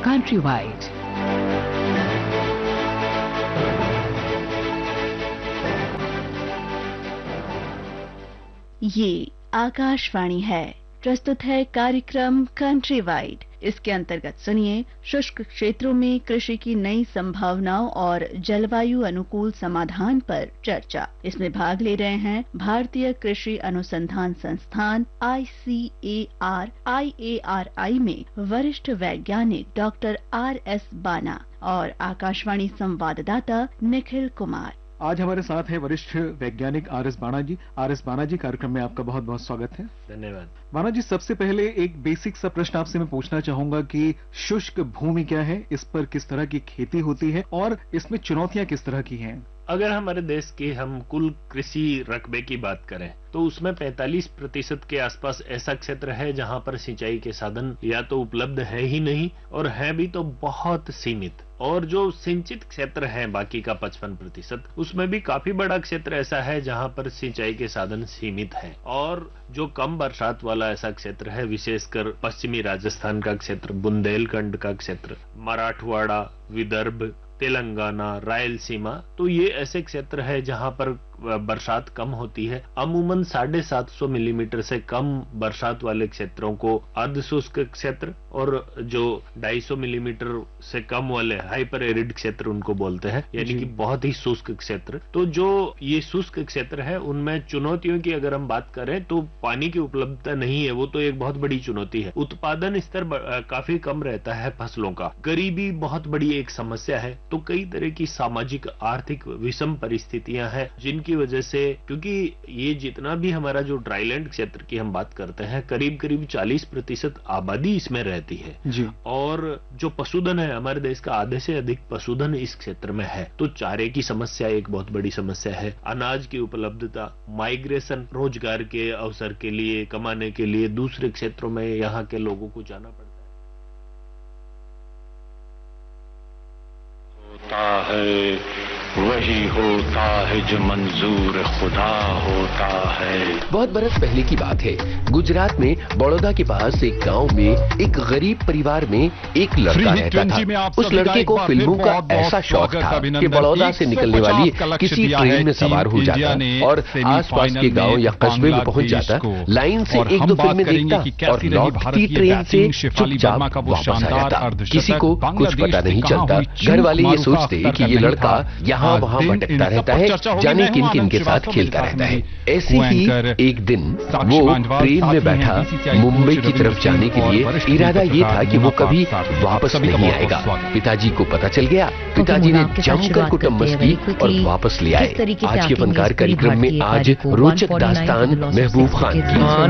Countrywide. ये आकाशवाणी है। प्रस्तुत है कार्यक्रम कंट्री वाइड। इसके अंतर्गत सुनिए शुष्क क्षेत्रों में कृषि की नई संभावनाओं और जलवायु अनुकूल समाधान पर चर्चा। इसमें भाग ले रहे हैं भारतीय कृषि अनुसंधान संस्थान ICAR-IARI में वरिष्ठ वैज्ञानिक डॉक्टर RS बाना और आकाशवाणी संवाददाता निखिल कुमार। आज हमारे साथ है वरिष्ठ वैज्ञानिक RS बाना जी। RS बाना जी, कार्यक्रम में आपका बहुत बहुत स्वागत है। धन्यवाद। बाना जी, सबसे पहले एक बेसिक सा प्रश्न आपसे मैं पूछना चाहूंगा कि शुष्क भूमि क्या है, इस पर किस तरह की खेती होती है और इसमें चुनौतियां किस तरह की हैं? अगर हमारे देश की हम कुल कृषि रकबे की बात करें तो उसमें 45% के आसपास ऐसा क्षेत्र है जहां पर सिंचाई के साधन या तो उपलब्ध है ही नहीं और है भी तो बहुत सीमित। और जो सिंचित क्षेत्र है बाकी का 55%, उसमें भी काफी बड़ा क्षेत्र ऐसा है जहां पर सिंचाई के साधन सीमित है। और जो कम बरसात वाला ऐसा क्षेत्र है, विशेषकर पश्चिमी राजस्थान का क्षेत्र, बुंदेलखंड का क्षेत्र, मराठवाड़ा, विदर्भ, तेलंगाना, रायलसीमा, तो ये ऐसे क्षेत्र है जहां पर बरसात कम होती है। अमूमन 750 मिलीमीटर से कम बरसात वाले क्षेत्रों को अर्धशुष्क क्षेत्र और जो 250 मिलीमीटर से कम वाले हाइपर एरिड क्षेत्र उनको बोलते हैं, यानी कि बहुत ही शुष्क क्षेत्र। तो जो ये शुष्क क्षेत्र है उनमें चुनौतियों की अगर हम बात करें तो पानी की उपलब्धता नहीं है, वो तो एक बहुत बड़ी चुनौती है। उत्पादन स्तर काफी कम रहता है फसलों का। गरीबी बहुत बड़ी एक समस्या है। तो कई तरह की सामाजिक आर्थिक विषम परिस्थितियां हैं जिनकी वजह से, क्योंकि ये जितना भी हमारा जो ड्राईलैंड क्षेत्र की हम बात करते हैं, करीब करीब 40% आबादी इसमें रहती है जी। और जो पशुधन है, हमारे देश का आधे से अधिक पशुधन इस क्षेत्र में है। तो चारे की समस्या एक बहुत बड़ी समस्या है। अनाज की उपलब्धता, माइग्रेशन, रोजगार के अवसर के लिए, कमाने के लिए दूसरे क्षेत्रों में यहाँ के लोगों को जाना पड़ता है। वही होता है जो मंजूर खुदा होता है। बहुत बरस पहले की बात है। गुजरात में बड़ौदा के पास एक गांव में एक गरीब परिवार में एक लड़का रहता था। उस लड़के को फिल्मों का ऐसा शौक था कि बड़ौदा से निकलने वाली किसी ट्रेन में सवार हो जाता और आसपास के गांव या कस्बे में पहुंच जाता, लाइन से एक दो फिल्में देखता और लौटती ट्रेन से चुपचाप वापस आ जाता। किसी को कुछ पता नहीं चलता। घर वाले ये सोचते कि ये लड़का यहाँ वहाँ भटकता रहता है, जाने किन किन के साथ खेलता रहता है। ऐसे ही एक दिन वो ट्रेन में बैठा मुंबई की तरफ जाने के लिए। इरादा ये था कि वो कभी वापस नहीं आएगा। पिताजी को पता चल गया। पिताजी ने जमकर कुटुंबस की और वापस ले आए। आज के फनकार कार्यक्रम में आज रोचक दास्तान महबूब खान की।